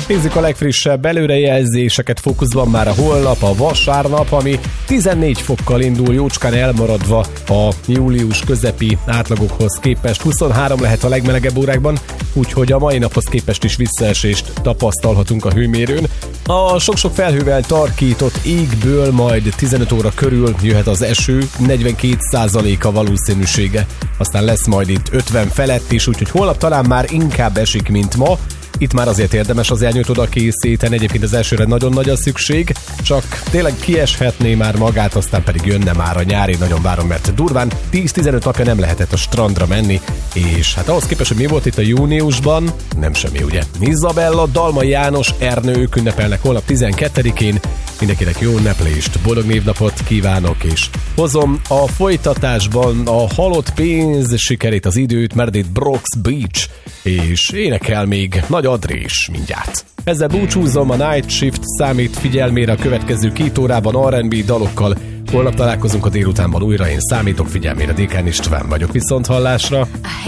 nézzük a legfrissebb előrejelzéseket. Fókuszban már a holnap, a vasárnap, ami 14 fokkal indul, jócskán elmaradva a július közepi átlagokhoz képest. 23 lehet a legmelegebb órákban, úgyhogy a mai naphoz képest is visszaesést tapasztalhatunk a hőmérőn. A sok-sok felhővel tarkított égből majd 15 óra körül jöhet az eső, 42% a valószínűsége. Aztán lesz majd itt 50 felett is, úgyhogy holnap talán már inkább esik, mint ma. Itt már azért érdemes az elnyőt oda készíteni, egyébként az elsőre nagyon nagy a szükség, csak tényleg kieshetné már magát, aztán pedig jönne már a nyár, én nagyon várom, mert durván 10-15 napja nem lehetett a strandra menni, és hát ahhoz képest, hogy mi volt itt a júniusban, nem semmi, ugye? Izabella, Dalma János, Ernő, ők ünnepelnek holnap 12-én, mindenkinek jó ünneplést, boldog névnapot kívánok, és hozom a folytatásban a halott pénz sikerét, az időt, Meredith Brooks Beach, és énekel még Nagy Andrés mindjárt. Ezzel búcsúzom, a Night Shift számít figyelmére a következő 2 órában R&B dalokkal. Holnap találkozunk a délutánban újra, én számítok figyelmére, Dékán István vagyok, viszont hallásra.